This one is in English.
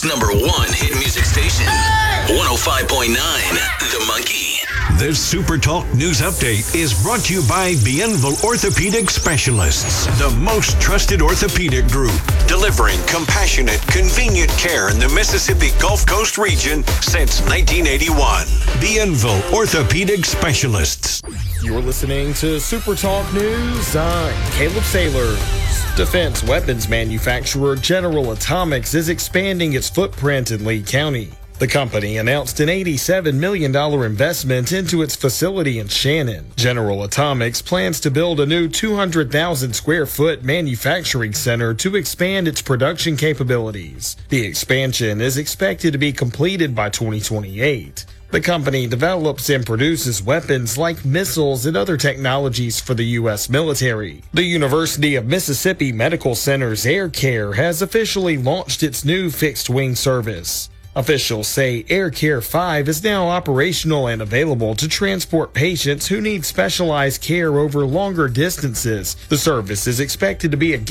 Chicago's #1 hit music station. 105.9 The Monkey. This Super Talk News Update is brought to you by Bienville Orthopedic Specialists, the most trusted orthopedic group, delivering compassionate, convenient care in the Mississippi Gulf Coast region since 1981. Bienville Orthopedic Specialists. You're listening to Super Talk News. I'm Caleb Sailors. Defense weapons manufacturer General Atomics is expanding its footprint in Lee County. The company announced an $87 million investment into its facility in Shannon. General Atomics plans to build a new 200,000 square foot manufacturing center to expand its production capabilities. The expansion is expected to be completed by 2028. The company develops and produces weapons like missiles and other technologies for the U.S. military. The University of Mississippi Medical Center's Air Care has officially launched its new fixed-wing service. Officials say Air Care 5 is now operational and available to transport patients who need specialized care over longer distances. The service is expected to be a